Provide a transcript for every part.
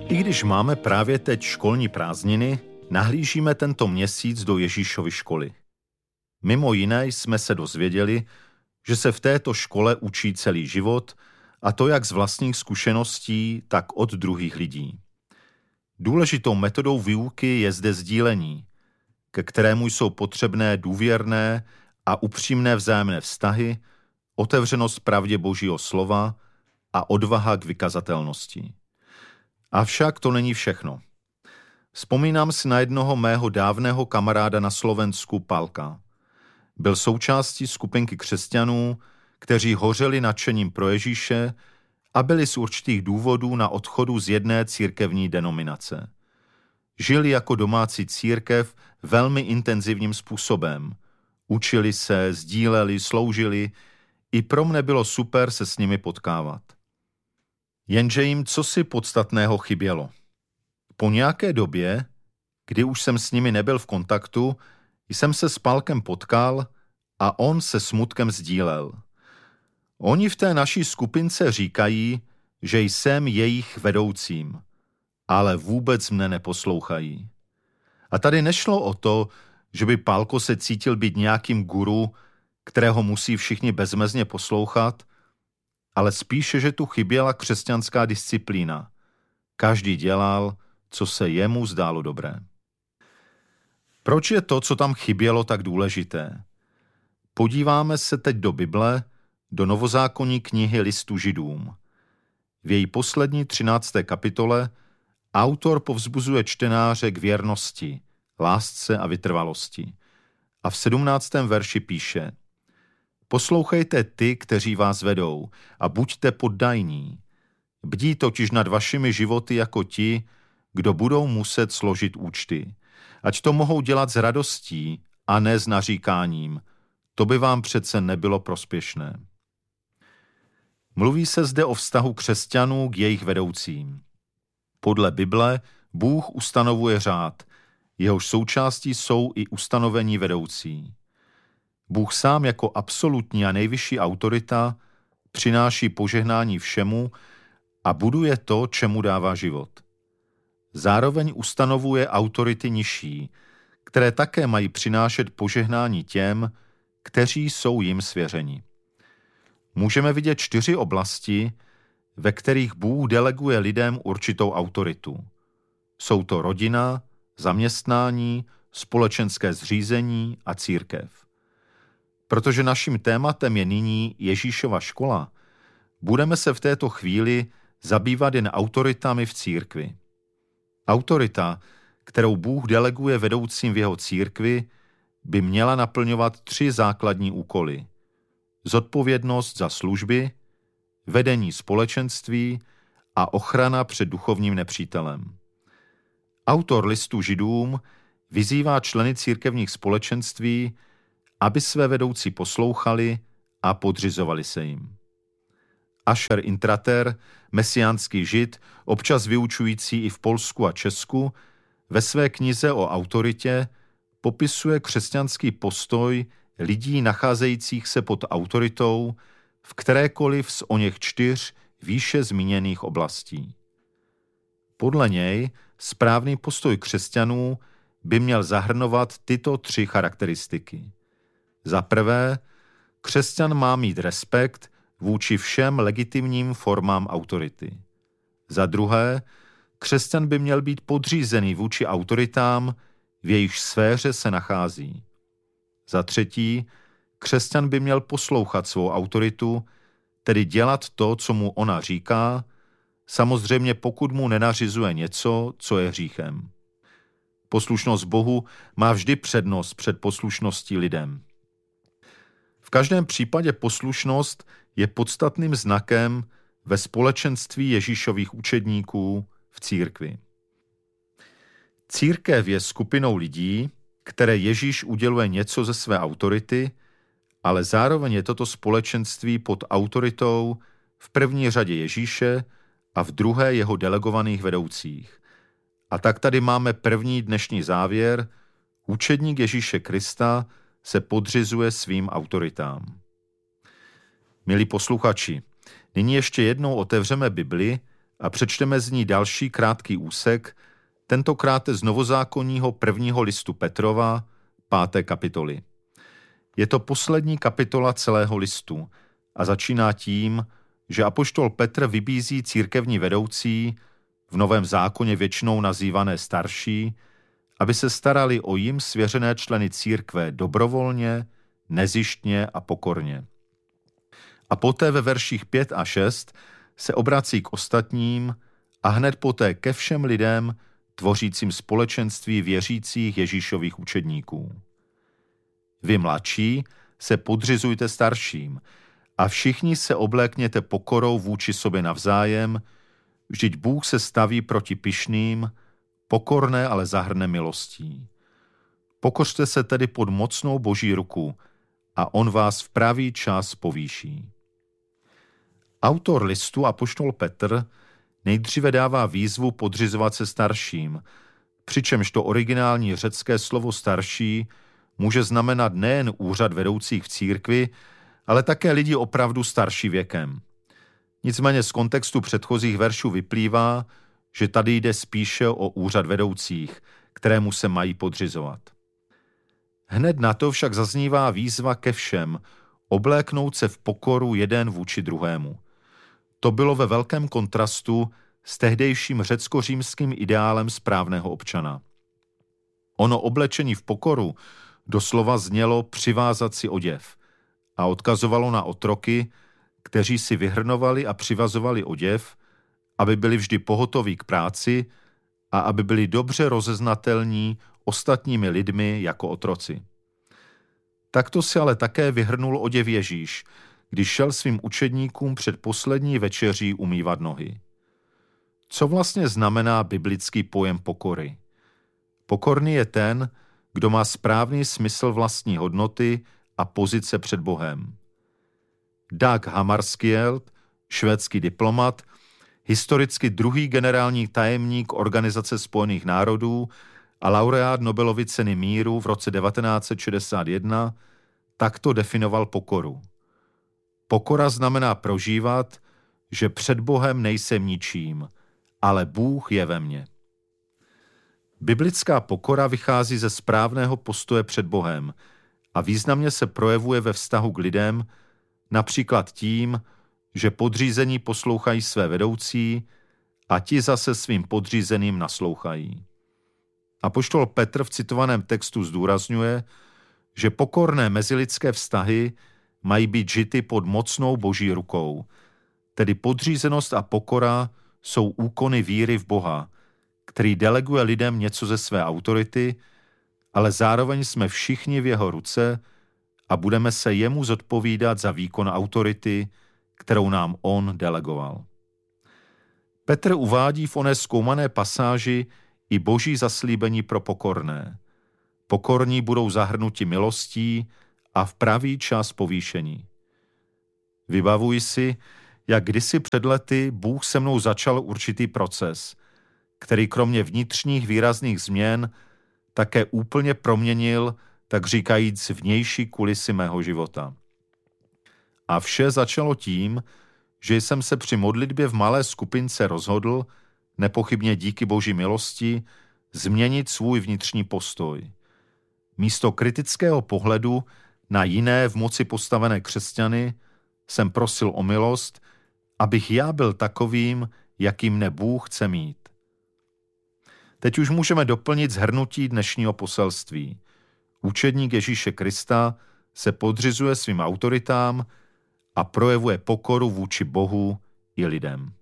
I když máme právě teď školní prázdniny, nahlížíme tento měsíc do Ježíšovy školy. Mimo jiné jsme se dozvěděli, že se v této škole učí celý život, a to jak z vlastních zkušeností, tak od druhých lidí. Důležitou metodou výuky je zde sdílení, ke kterému jsou potřebné důvěrné a upřímné vzájemné vztahy, otevřenost pravdě Božího slova a odvaha k vykazatelnosti. Avšak to není všechno. Vzpomínám si na jednoho mého dávného kamaráda na Slovensku, Palka. Byl součástí skupinky křesťanů, kteří hořeli nadšením pro Ježíše a byli z určitých důvodů na odchodu z jedné církevní denominace. Žili jako domácí církev velmi intenzivním způsobem. Učili se, sdíleli, sloužili. I pro mne bylo super se s nimi potkávat. Jenže jim cosi podstatného chybělo. Po nějaké době, kdy už jsem s nimi nebyl v kontaktu, jsem se s Palkem potkal a on se smutkem sdílel. Oni v té naší skupince říkají, že jsem jejich vedoucím, ale vůbec mne neposlouchají. A tady nešlo o to, že by Palko se cítil být nějakým guru, kterého musí všichni bezmezně poslouchat, ale spíše, že tu chyběla křesťanská disciplína. Každý dělal, co se jemu zdálo dobré. Proč je to, co tam chybělo, tak důležité? Podíváme se teď do Bible, do novozákonní knihy Listu Židům. V její poslední 13. kapitole autor povzbuzuje čtenáře k věrnosti, lásce a vytrvalosti. A v 17. verši píše: Poslouchejte ty, kteří vás vedou, a buďte poddajní. Bdí totiž nad vašimi životy jako ti, kdo budou muset složit účty. Ať to mohou dělat s radostí a ne s naříkáním. To by vám přece nebylo prospěšné. Mluví se zde o vztahu křesťanů k jejich vedoucím. Podle Bible Bůh ustanovuje řád, jehož součástí jsou i ustanovení vedoucí. Bůh sám jako absolutní a nejvyšší autorita přináší požehnání všemu a buduje to, čemu dává život. Zároveň ustanovuje autority nižší, které také mají přinášet požehnání těm, kteří jsou jim svěřeni. Můžeme vidět 4 oblasti, ve kterých Bůh deleguje lidem určitou autoritu. Jsou to rodina, zaměstnání, společenské zřízení a církev. Protože naším tématem je nyní Ježíšova škola, budeme se v této chvíli zabývat jen autoritami v církvi. Autorita, kterou Bůh deleguje vedoucím v jeho církvi, by měla naplňovat 3 základní úkoly. Zodpovědnost za služby, vedení společenství a ochrana před duchovním nepřítelem. Autor listu Židům vyzývá členy církevních společenství, aby své vedoucí poslouchali a podřizovali se jim. Asher Intrater, mesiánský žid, občas vyučující i v Polsku a Česku, ve své knize o autoritě popisuje křesťanský postoj lidí nacházejících se pod autoritou v kterékoliv z oněch 4 výše zmíněných oblastí. Podle něj správný postoj křesťanů by měl zahrnovat tyto 3 charakteristiky. Za prvé, křesťan má mít respekt vůči všem legitimním formám autority. Za druhé, křesťan by měl být podřízený vůči autoritám, v jejich sféře se nachází. Za třetí, křesťan by měl poslouchat svou autoritu, tedy dělat to, co mu ona říká, samozřejmě pokud mu nenařizuje něco, co je hříchem. Poslušnost Bohu má vždy přednost před poslušností lidem. V každém případě poslušnost je podstatným znakem ve společenství Ježíšových učedníků v církvi. Církev je skupinou lidí, které Ježíš uděluje něco ze své autority, ale zároveň je toto společenství pod autoritou v první řadě Ježíše a v druhé jeho delegovaných vedoucích. A tak tady máme první dnešní závěr: učedník Ježíše Krista se podřizuje svým autoritám. Milí posluchači, nyní ještě jednou otevřeme Bibli a přečteme z ní další krátký úsek, tentokrát z novozákonního 1. listu Petrova, 5. kapitoly. Je to poslední kapitola celého listu a začíná tím, že apoštol Petr vybízí církevní vedoucí, v Novém zákoně většinou nazývané starší, aby se starali o jim svěřené členy církve dobrovolně, nezištně a pokorně. A poté ve verších 5 a 6 se obrací k ostatním a hned poté ke všem lidem, tvořícím společenství věřících Ježíšových učedníků. Vy mladší se podřizujte starším a všichni se oblékněte pokorou vůči sobě navzájem, vždyť Bůh se staví proti pyšným, pokorné ale zahrne milostí. Pokořte se tedy pod mocnou Boží ruku a on vás v pravý čas povýší. Autor listu apoštol Petr nejdříve dává výzvu podřizovat se starším, přičemž to originální řecké slovo starší může znamenat nejen úřad vedoucích v církvi, ale také lidi opravdu starší věkem. Nicméně z kontextu předchozích veršů vyplývá, že tady jde spíše o úřad vedoucích, kterému se mají podřizovat. Hned na to však zaznívá výzva ke všem, obléknout se v pokoru jeden vůči druhému. To bylo ve velkém kontrastu s tehdejším řecko-římským ideálem správného občana. Ono oblečení v pokoru doslova znělo přivázat si oděv a odkazovalo na otroky, kteří si vyhrnovali a přivazovali oděv, aby byli vždy pohotoví k práci a aby byli dobře rozeznatelní ostatními lidmi jako otroci. Takto si ale také vyhrnul oděv Ježíš, když šel svým učedníkům před poslední večeří umývat nohy. Co vlastně znamená biblický pojem pokory? Pokorný je ten, kdo má správný smysl vlastní hodnoty a pozice před Bohem. Dag Hammarskjöld, švédský diplomat, historicky druhý generální tajemník Organizace spojených národů a laureát Nobelovy ceny míru v roce 1961, takto definoval pokoru. Pokora znamená prožívat, že před Bohem nejsem ničím, ale Bůh je ve mně. Biblická pokora vychází ze správného postoje před Bohem a významně se projevuje ve vztahu k lidem, například tím, že podřízení poslouchají své vedoucí a ti zase svým podřízeným naslouchají. Apoštol Petr v citovaném textu zdůrazňuje, že pokorné mezilidské vztahy mají být žity pod mocnou Boží rukou, tedy podřízenost a pokora jsou úkony víry v Boha, který deleguje lidem něco ze své autority, ale zároveň jsme všichni v jeho ruce a budeme se jemu zodpovídat za výkon autority, kterou nám on delegoval. Petr uvádí v oné zkoumané pasáži i Boží zaslíbení pro pokorné. Pokorní budou zahrnuti milostí a v pravý čas povýšení. Vybavuji si, jak kdysi před lety Bůh se mnou začal určitý proces, který kromě vnitřních výrazných změn také úplně proměnil, tak říkajíc, vnější kulisy mého života. A vše začalo tím, že jsem se při modlitbě v malé skupince rozhodl, nepochybně díky Boží milosti, změnit svůj vnitřní postoj. Místo kritického pohledu na jiné v moci postavené křesťany jsem prosil o milost, abych já byl takovým, jakým mne Bůh chce mít. Teď už můžeme doplnit shrnutí dnešního poselství. Učedník Ježíše Krista se podřizuje svým autoritám a projevuje pokoru vůči Bohu i lidem.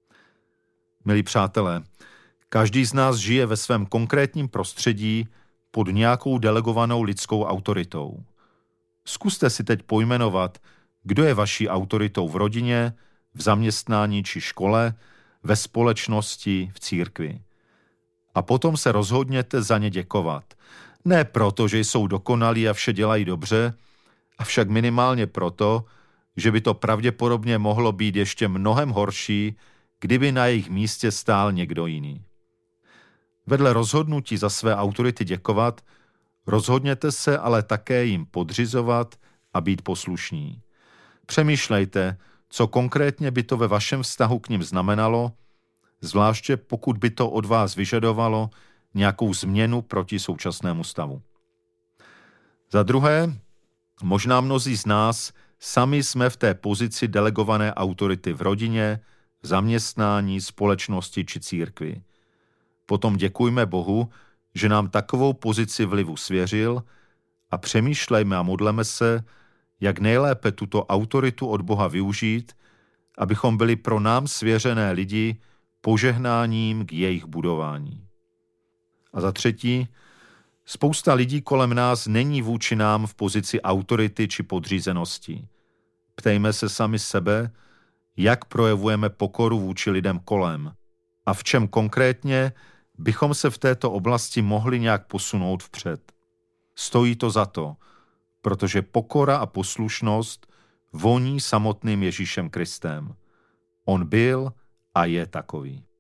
Milí přátelé, každý z nás žije ve svém konkrétním prostředí pod nějakou delegovanou lidskou autoritou. Zkuste si teď pojmenovat, kdo je vaší autoritou v rodině, v zaměstnání či škole, ve společnosti, v církvi. A potom se rozhodněte za ně děkovat. Ne proto, že jsou dokonalí a vše dělají dobře, avšak minimálně proto, že by to pravděpodobně mohlo být ještě mnohem horší, kdyby na jejich místě stál někdo jiný. Vedle rozhodnutí za své autority děkovat, rozhodněte se ale také jim podřizovat a být poslušní. Přemýšlejte, co konkrétně by to ve vašem vztahu k nim znamenalo zvláště pokud by to od vás vyžadovalo nějakou změnu proti současnému stavu. Za druhé, možná mnozí z nás sami jsme v té pozici delegované autority v rodině, zaměstnání, společnosti či církvi. Potom děkujme Bohu, že nám takovou pozici vlivu svěřil a přemýšlejme a modleme se, jak nejlépe tuto autoritu od Boha využít, abychom byli pro nám svěřené lidi požehnáním k jejich budování. A za třetí, spousta lidí kolem nás není vůči nám v pozici autority či podřízenosti. Ptejme se sami sebe, jak projevujeme pokoru vůči lidem kolem a v čem konkrétně bychom se v této oblasti mohli nějak posunout vpřed. Stojí to za to, protože pokora a poslušnost voní samotným Ježíšem Kristem. On byl a je takový.